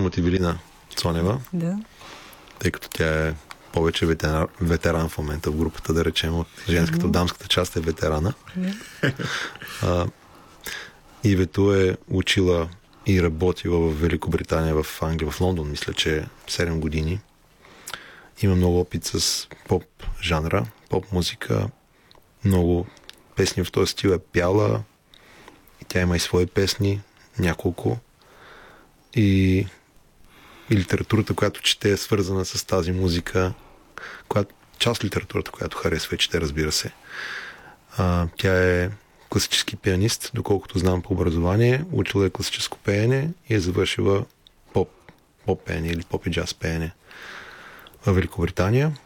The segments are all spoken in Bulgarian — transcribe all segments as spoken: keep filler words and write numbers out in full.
от Ивелина Цонева, Да. тъй като тя е повече ветеран, ветеран в момента в групата, да речем, от женската, mm-hmm. дамската част е ветерана. Mm-hmm. А, Ивето е учила и работила в Великобритания, в Англия, в Лондон, мисля, че седем години. Има много опит с поп жанра, поп музика, много песни в този стил е пяла, и тя има и свои песни, няколко. И, и литературата, която чете, е свързана с тази музика, която, част от литературата, която харесва и чете, разбира се. А, тя е класически пианист, доколкото знам по образование, учила е класическо пеене и е завършила поп, поп пеене или поп и джаз пеене в Великобритания.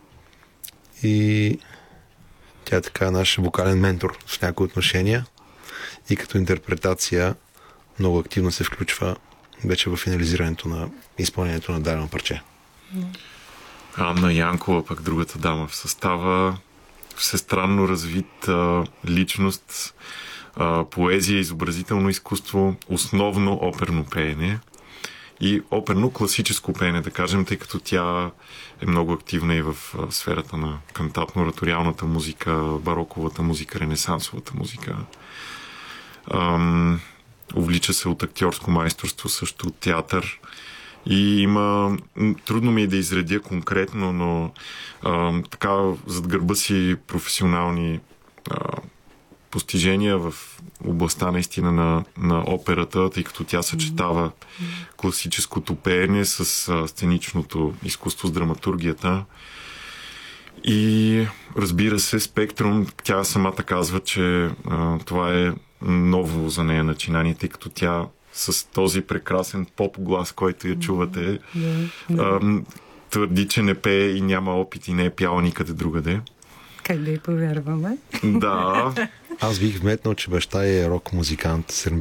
И тя е така наш вокален ментор в някои отношения и като интерпретация много активно се включва вече в финализирането на изпълнението на дадено парче. Анна Янкова, пък другата дама в състава, всестранно развита личност, а, поезия, изобразително изкуство, основно оперно пеене и оперно класическо пеене, да кажем, тъй като тя е много активна и в а, сферата на кантатно-ораториалната музика, бароковата музика, ренесансовата музика. Ам, увлича се от актьорско майсторство, също от театър. И има... Трудно ми е да изредя конкретно, но а, така зад гърба си професионални а, постижения в областта наистина на, на операта, тъй като тя съчетава класическото пеене с а, сценичното изкуство, с драматургията. И разбира се, спектрум, тя самата казва, че а, това е ново за нея начинание, тъй като тя с този прекрасен поп глас, който я чувате, да, да. А, твърди, че не пее и няма опит и не е пяла никъде другаде. Как да й повярваме? Да. Аз бих вметнал, че баща е рок-музикант,